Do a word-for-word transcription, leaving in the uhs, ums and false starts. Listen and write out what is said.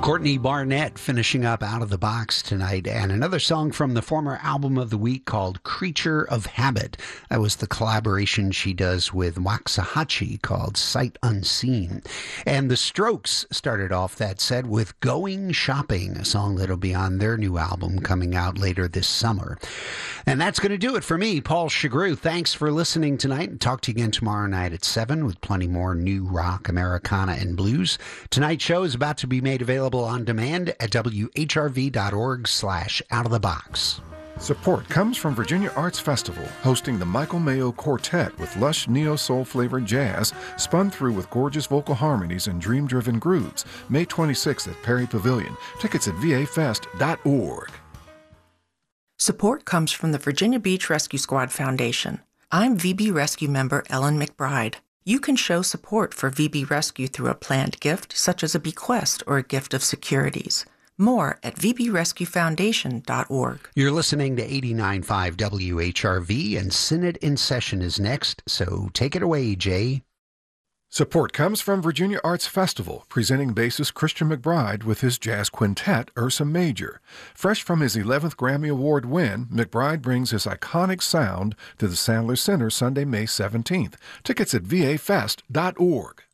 Courtney Barnett finishing up Out of the Box tonight, and another song from the former album of the week called Creature of Habit. That was the collaboration she does with Waxahachie called Sight Unseen. And the Strokes started off that set with Going Shopping, a song that'll be on their new album coming out later this summer. And that's going to do it for me, Paul Chagru. Thanks for listening tonight, and talk to you again tomorrow night at seven with plenty more new rock, Americana, and blues. Tonight's show is about to be made available on demand at W H R V dot org slash out of the box. Support comes from Virginia Arts Festival, hosting the Michael Mayo Quartet with lush neo-soul flavored jazz, spun through with gorgeous vocal harmonies and dream-driven grooves. May twenty-sixth at Perry Pavilion. Tickets at V A fest dot org. Support comes from the Virginia Beach Rescue Squad Foundation. I'm V B Rescue member Ellen McBride. You can show support for V B Rescue through a planned gift, such as a bequest or a gift of securities. More at V B rescue foundation dot org. You're listening to eighty-nine point five W H R V, and Synod in Session is next, so take it away, Jay. Support comes from Virginia Arts Festival, presenting bassist Christian McBride with his jazz quintet, Ursa Major. Fresh from his eleventh Grammy Award win, McBride brings his iconic sound to the Sandler Center Sunday, May seventeenth. Tickets at V A fest dot org.